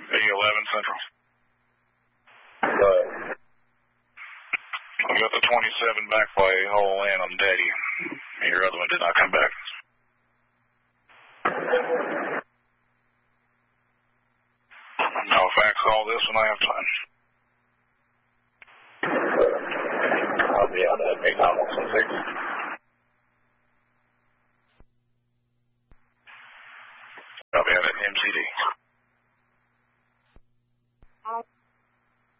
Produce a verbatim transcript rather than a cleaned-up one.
A eleven Central. Go ahead. I got the twenty-seven back by Hole Land on Daddy. Your other one did not come back. I'll fax all this when I have time. I'll be on that McDonald's in six. I'll be on at M C D.